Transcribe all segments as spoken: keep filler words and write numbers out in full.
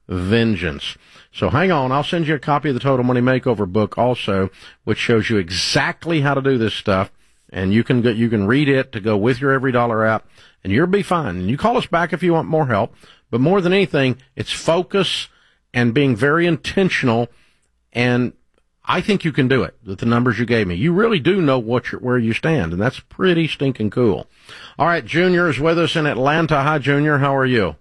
vengeance. So hang on, I'll send you a copy of the Total Money Makeover book also, which shows you exactly how to do this stuff, and you can go, you can read it to go with your Every Dollar app, and you'll be fine. And you call us back if you want more help, but more than anything, it's focus and being very intentional, and I think you can do it with the numbers you gave me. You really do know what you're, where you stand, and that's pretty stinking cool. All right, Junior is with us in Atlanta. Hi, Junior. How are you?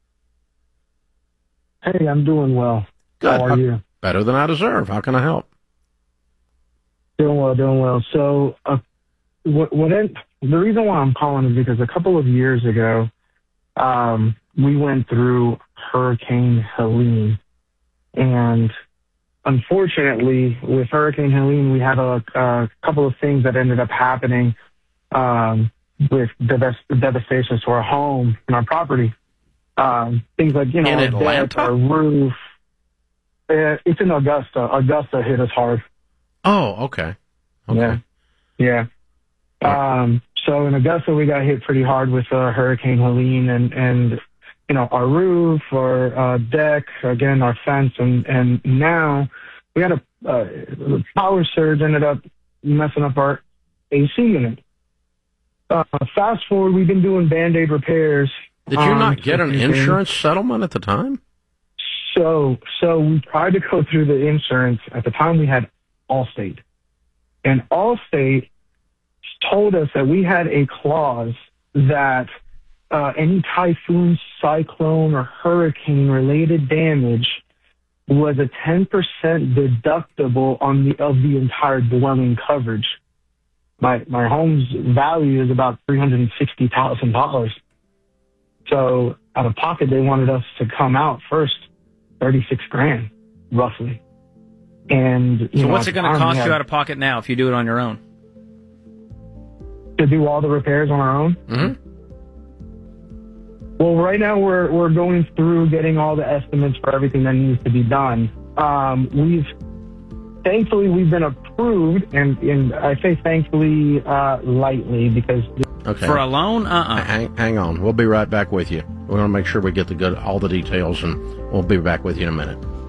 Hey, I'm doing well. Good. How are you? Better than I deserve. How can I help? Doing well, doing well. So, uh, what, what it, the reason why I'm calling is because a couple of years ago, um, we went through Hurricane Helene, and unfortunately, with Hurricane Helene, we had a, a couple of things that ended up happening um, with devast- devastation to our home and our property. Um, things like, you know, in our Atlanta? deck, our roof. Uh, it's in Augusta. Augusta hit us hard. Oh, okay. Okay. Yeah. Yeah. Um, so in Augusta, we got hit pretty hard with uh, Hurricane Helene, and, and, you know, our roof, our uh, deck, again, our fence, and, and now we had a uh, power surge ended up messing up our A C unit. Uh, fast forward, we've been doing Band-Aid repairs. Did you um, not get an insurance settlement at the time? So, so we tried to go through the insurance. At the time, we had Allstate. And Allstate told us that we had a clause that uh, any typhoon, cyclone, or hurricane-related damage was a ten percent deductible on the of the entire dwelling coverage. My my home's value is about three hundred sixty thousand dollars. So out of pocket, they wanted us to come out first, thirty-six grand, roughly. And you so know, what's it going to cost you out of pocket now if you do it on your own? To do all the repairs on our own? Mm-hmm. Well, right now we're we're going through getting all the estimates for everything that needs to be done. Um, we've thankfully we've been approved, and, and I say thankfully uh, lightly because okay. For a loan, uh-uh. Hang, hang on, we'll be right back with you. We want to make sure we get the good all the details, and we'll be back with you in a minute.